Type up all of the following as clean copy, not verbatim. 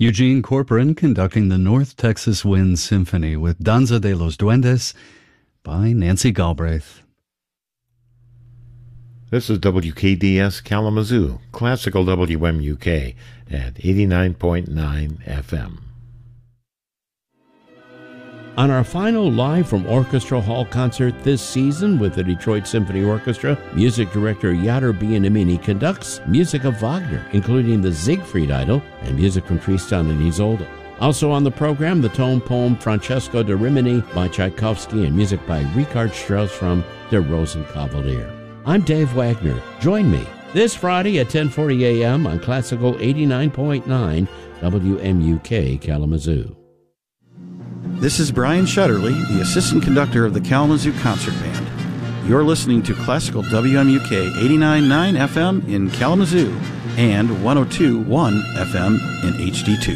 Eugene Corporan conducting the North Texas Wind Symphony with Danza de los Duendes by Nancy Galbraith. This is WKDS Kalamazoo, classical WMUK at 89.9 FM. On our final Live from Orchestra Hall concert this season with the Detroit Symphony Orchestra, music director Jader Bienamini conducts music of Wagner, including the Siegfried Idyll and music from Tristan and Isolde. Also on the program, the tone poem Francesco da Rimini by Tchaikovsky and music by Richard Strauss from Der Rosenkavalier. I'm Dave Wagner. Join me this Friday at 10:40 a.m. on Classical 89.9 WMUK Kalamazoo. This is Brian Shutterly, the assistant conductor of the Kalamazoo Concert Band. You're listening to Classical WMUK 89.9 FM in Kalamazoo and 102.1 FM in HD2.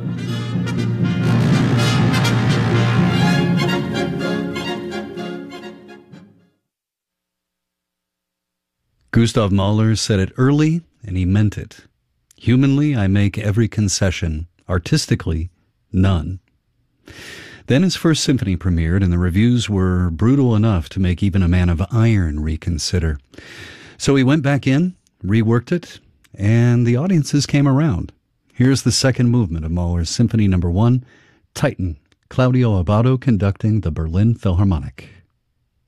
Gustav Mahler said it early, and he meant it. Humanly, I make every concession. Artistically, none. Then his first symphony premiered, and the reviews were brutal enough to make even a man of iron reconsider. So he went back in, reworked it, and the audiences came around. Here's the second movement of Mahler's Symphony No. 1, Titan, Claudio Abbado conducting the Berlin Philharmonic.